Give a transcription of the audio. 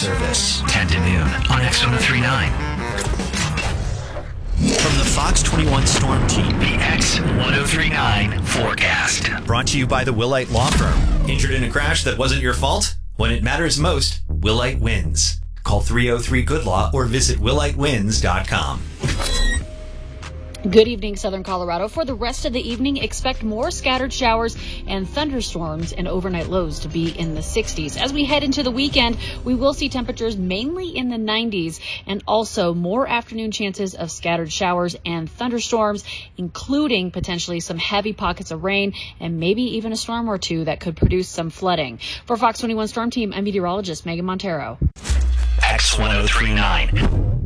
service, 10 to noon on X1039. From the Fox 21 Storm Team, the X1039 forecast. Brought to you by the Willite Law Firm. Injured in a crash that wasn't your fault? When it matters most, Willite wins. Call 303-GOOD-LAW or visit willitewins.com. Good evening, Southern Colorado. For the rest of the evening, expect more scattered showers and thunderstorms and overnight lows to be in the 60s. As we head into the weekend, we will see temperatures mainly in the 90s and also more afternoon chances of scattered showers and thunderstorms, including potentially some heavy pockets of rain and maybe even a storm or two that could produce some flooding. For Fox 21 Storm Team, I'm meteorologist Megan Montero. X1039.